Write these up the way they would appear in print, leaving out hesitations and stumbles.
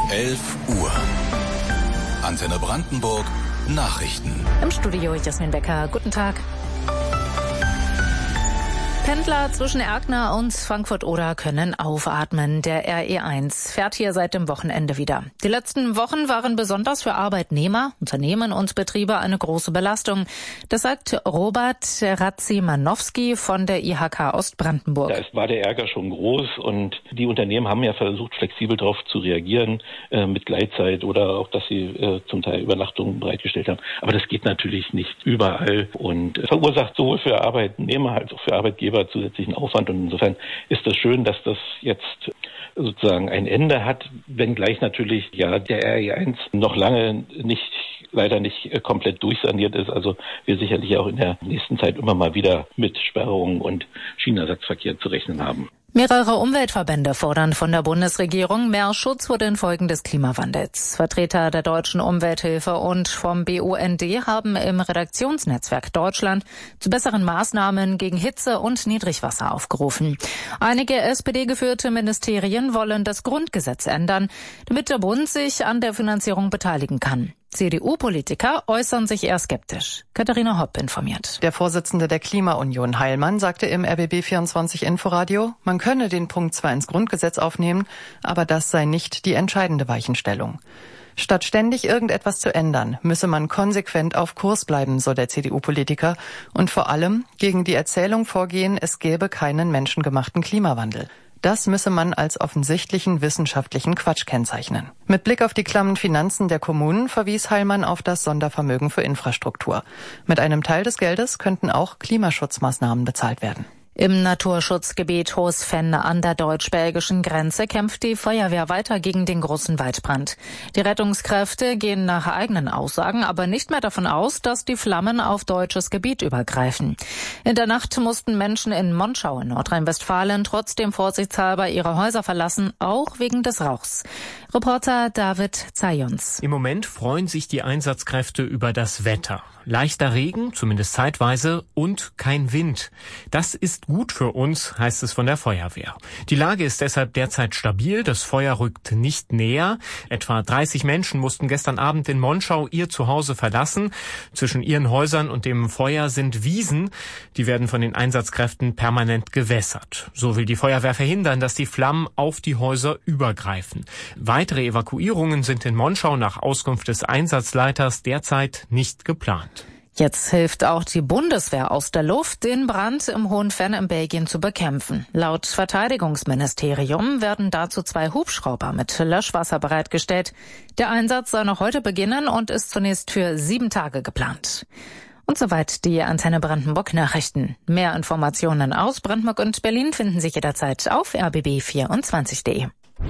11 Uhr. Antenne Brandenburg Nachrichten. Im Studio Jasmin Becker. Guten Tag. Pendler zwischen Erkner und Frankfurt-Oder können aufatmen. Der RE1 fährt hier seit dem Wochenende wieder. Die letzten Wochen waren besonders für Arbeitnehmer, Unternehmen und Betriebe eine große Belastung. Das sagt Robert Radzimanowski von der IHK Ostbrandenburg. Da war der Ärger schon groß und die Unternehmen haben ja versucht, flexibel darauf zu reagieren, mit Gleitzeit oder auch, dass sie zum Teil Übernachtungen bereitgestellt haben. Aber das geht natürlich nicht überall und verursacht sowohl für Arbeitnehmer als auch für Arbeitgeber zusätzlichen Aufwand. Und insofern ist es schön, dass das jetzt sozusagen ein Ende hat, wenngleich natürlich ja der RE1 noch lange leider nicht komplett durchsaniert ist. Also wir sicherlich auch in der nächsten Zeit immer mal wieder mit Sperrungen und Schienenersatzverkehr zu rechnen haben. Mehrere Umweltverbände fordern von der Bundesregierung mehr Schutz vor den Folgen des Klimawandels. Vertreter der Deutschen Umwelthilfe und vom BUND haben im Redaktionsnetzwerk Deutschland zu besseren Maßnahmen gegen Hitze und Niedrigwasser aufgerufen. Einige SPD-geführte Ministerien wollen das Grundgesetz ändern, damit der Bund sich an der Finanzierung beteiligen kann. CDU-Politiker äußern sich eher skeptisch. Katharina Hopp informiert. Der Vorsitzende der Klimaunion Heilmann sagte im RBB24 Inforadio, man könne den Punkt zwar ins Grundgesetz aufnehmen, aber das sei nicht die entscheidende Weichenstellung. Statt ständig irgendetwas zu ändern, müsse man konsequent auf Kurs bleiben, so der CDU-Politiker, und vor allem gegen die Erzählung vorgehen, es gäbe keinen menschengemachten Klimawandel. Das müsse man als offensichtlichen wissenschaftlichen Quatsch kennzeichnen. Mit Blick auf die klammen Finanzen der Kommunen verwies Heilmann auf das Sondervermögen für Infrastruktur. Mit einem Teil des Geldes könnten auch Klimaschutzmaßnahmen bezahlt werden. Im Naturschutzgebiet Hoosvenne an der deutsch-belgischen Grenze kämpft die Feuerwehr weiter gegen den großen Waldbrand. Die Rettungskräfte gehen nach eigenen Aussagen aber nicht mehr davon aus, dass die Flammen auf deutsches Gebiet übergreifen. In der Nacht mussten Menschen in Monschau in Nordrhein-Westfalen trotzdem vorsichtshalber ihre Häuser verlassen, auch wegen des Rauchs. Reporter David Zajons. Im Moment freuen sich die Einsatzkräfte über das Wetter. Leichter Regen, zumindest zeitweise, und kein Wind. Das ist gut für uns, heißt es von der Feuerwehr. Die Lage ist deshalb derzeit stabil, das Feuer rückt nicht näher. Etwa 30 Menschen mussten gestern Abend in Monschau ihr Zuhause verlassen. Zwischen ihren Häusern und dem Feuer sind Wiesen. Die werden von den Einsatzkräften permanent gewässert. So will die Feuerwehr verhindern, dass die Flammen auf die Häuser übergreifen. Weitere Evakuierungen sind in Monschau nach Auskunft des Einsatzleiters derzeit nicht geplant. Jetzt hilft auch die Bundeswehr aus der Luft, den Brand im Hohenvenne in Belgien zu bekämpfen. Laut Verteidigungsministerium werden dazu 2 Hubschrauber mit Löschwasser bereitgestellt. Der Einsatz soll noch heute beginnen und ist zunächst für 7 Tage geplant. Und soweit die Antenne Brandenburg Nachrichten. Mehr Informationen aus Brandenburg und Berlin finden Sie jederzeit auf rbb24.de.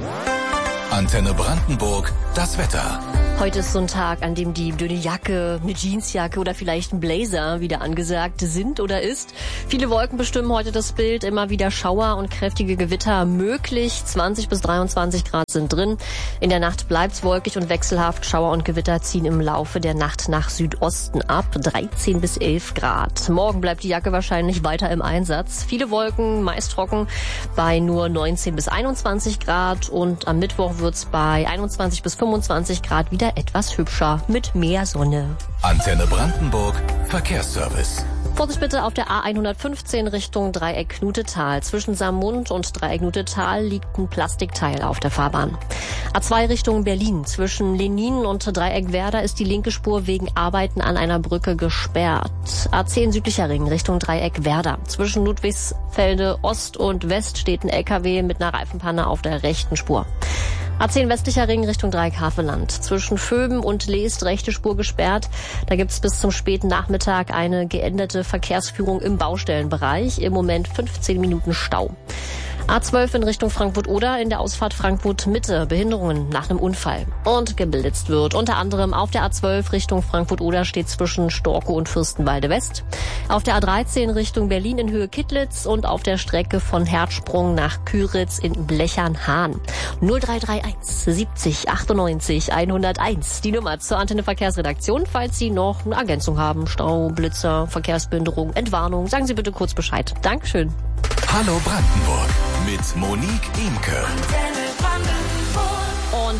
Antenne Brandenburg, das Wetter. Heute ist so ein Tag, an dem die dünne Jacke, eine Jeansjacke oder vielleicht ein Blazer wieder angesagt sind oder ist. Viele Wolken bestimmen heute das Bild, immer wieder Schauer und kräftige Gewitter möglich. 20 bis 23 Grad sind drin. In der Nacht bleibt's wolkig und wechselhaft. Schauer und Gewitter ziehen im Laufe der Nacht nach Südosten ab. 13 bis 11 Grad. Morgen bleibt die Jacke wahrscheinlich weiter im Einsatz. Viele Wolken, meist trocken, bei nur 19 bis 21 Grad. Und am Mittwoch wird's bei 21 bis 25 Grad wieder etwas hübscher mit mehr Sonne. Antenne Brandenburg Verkehrsservice. Vorsicht bitte auf der A115 Richtung Dreieck-Knutetal. Zwischen Saarmund und Dreieck-Knutetal liegt ein Plastikteil auf der Fahrbahn. A2 Richtung Berlin. Zwischen Lenin und Dreieck-Werder ist die linke Spur wegen Arbeiten an einer Brücke gesperrt. A10 südlicher Ring Richtung Dreieck-Werder. Zwischen Ludwigsfelde Ost und West steht ein LKW mit einer Reifenpanne auf der rechten Spur. A10 westlicher Ring Richtung Dreieck-Havelland. Zwischen Vöben und Leest rechte Spur gesperrt. Da gibt's bis zum späten Nachmittag eine geänderte Verkehrsführung im Baustellenbereich. Im Moment 15 Minuten Stau. A12 in Richtung Frankfurt-Oder in der Ausfahrt Frankfurt-Mitte. Behinderungen nach einem Unfall. Und geblitzt wird. Unter anderem auf der A12 Richtung Frankfurt-Oder steht zwischen Storkow und Fürstenwalde-West. Auf der A13 Richtung Berlin in Höhe Kittlitz und auf der Strecke von Herzsprung nach Küritz in Blechern-Hahn. 0331 70 98 101. Die Nummer zur Antenne Verkehrsredaktion, falls Sie noch eine Ergänzung haben. Stau, Blitzer, Verkehrsbehinderung, Entwarnung. Sagen Sie bitte kurz Bescheid. Dankeschön. Hallo Brandenburg mit Monique Imke. Und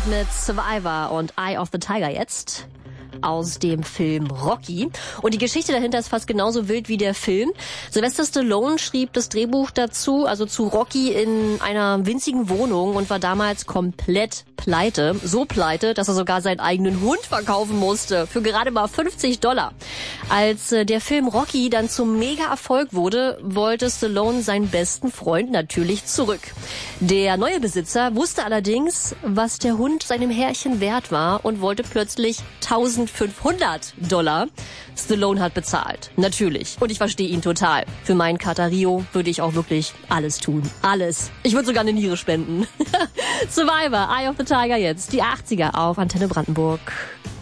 mit Survivor und Eye of the Tiger jetzt. Aus dem Film Rocky. Und die Geschichte dahinter ist fast genauso wild wie der Film. Sylvester Stallone schrieb das Drehbuch dazu, also zu Rocky, in einer winzigen Wohnung und war damals komplett pleite. So pleite, dass er sogar seinen eigenen Hund verkaufen musste. Für gerade mal $50. Als der Film Rocky dann zum Mega-Erfolg wurde, wollte Stallone seinen besten Freund natürlich zurück. Der neue Besitzer wusste allerdings, was der Hund seinem Herrchen wert war und wollte plötzlich $1.500. Stallone hat bezahlt. Natürlich. Und ich verstehe ihn total. Für meinen Kater Rio würde ich auch wirklich alles tun. Alles. Ich würde sogar eine Niere spenden. Survivor, Eye of the Tiger jetzt. Die 80er auf Antenne Brandenburg.